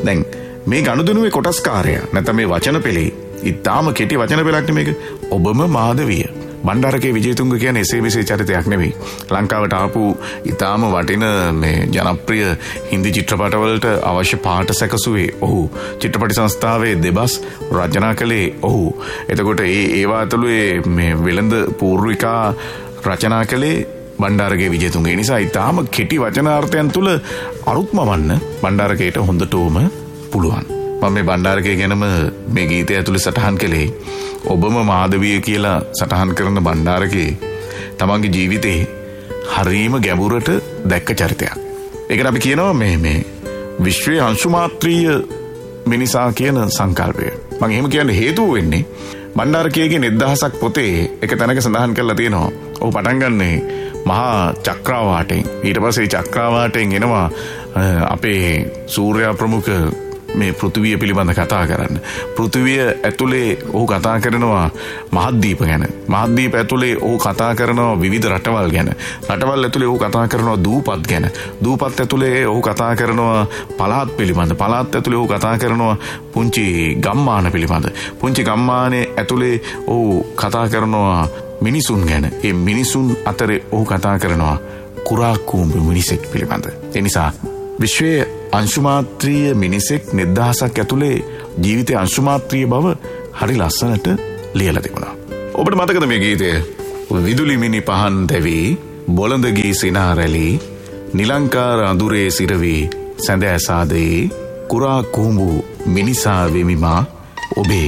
දැන් මේ ගනුදෙනුවේ කොටස්කාරය නැත්නම් මේ වචන පෙළේ ඉතාම කෙටි වචන පෙළක් නෙමේක. ඔබම මාධවිය. බණ්ඩාරකේ විජේතුංග කියන්නේ එසේ මෙසේ චරිතයක් නෙවෙයි. ලංකාවට ආපු ඉතාම වටින මේ ජනප්‍රිය හින්දි චිත්‍රපටවලට අවශ්‍ය පාට සැකසුවේ ඔහු. චිත්‍රපට සංස්ථාවේ දෙබස් රචනා කළේ ඔහු. එතකොට ඒවා ඇතුළේ මේ වෙළඳ පූර්විකා රචනා කළේ බණ්ඩාරකේ විජේතුංග. ඒ නිසා ඉතාම කෙටි වචනාර්ථයන් තුල අරුත්මවන්න බණ්ඩාරකේට හොඳටම පුළුවන්. මම මේ බණ්ඩාරකේ ගැනම මේ ගීතය ඇතුලේ සටහන් කළේ ඔබම මාධවිය කියලා සටහන් කරන බණ්ඩාරකේ තමන්ගේ ජීවිතේ හරීම ගැඹුරට දැක්ක චරිතයක්. ඒකට අපි කියනවා මේ විශ්වයේ අංශුමාත්‍රීය මිනිසා කියන සංකල්පය. මම එහෙම කියන්නේ හේතුව වෙන්නේ බණ්ඩාරකේගේ 1000ක් පොතේ එක තැනක සඳහන් කරලා තියෙනවා. ඔහු පටන් ගන්නේ මහා චක්‍රාවාටෙන්. ඊට පස්සේ චක්‍රාවාටෙන් එනවා අපේ සූර්යා ප්‍රමුඛ මේ පෘථිවිය පිළිබඳ කතා කරන්න. පෘථිවිය ඇතුලේ ඔහු කතා කරනවා මහද්වීප ගැන. මහද්වීප ඇතුලේ ඔහු කතා කරනවා විවිධ රටවල් ගැන. රටවල් ඇතුලේ ඔහු කතා කරනවා දූපත් ගැන. දූපත් ඇතුලේ ඔහු කතා කරනවා පළාත් පිළිබඳ. පළාත් ඇතුලේ ඔහු කතා කරනවා පුංචි ගම්මාන පිළිබඳ. පුංචි ගම්මානයේ ඇතුලේ ඔහු කතා කරනවා මිනිසුන් ගැන. ඒ මිනිසුන් අතරේ ඔහු කතා කරනවා කුරා කූඹු මිනිසෙක් පිළිබඳ. ඒ නිසා විශ්වයේ අංශුමාත්‍රීය මිනිසෙක් 1000ක් ඇතුලේ ජීවිතයේ අංශුමාත්‍රීය බව හරි ලස්සනට ලියලා තිබුණා. ඔබට මතකද මේ ගීතය? විදුලි මිනි පහන් දැවි බොළඳ ගී සිනාරැලි නිලංකාර අඳුරේ සිරවි සැඳ ඇසාදේ කුරා කුඹු මිනිසා වෙමිමා ඔබේ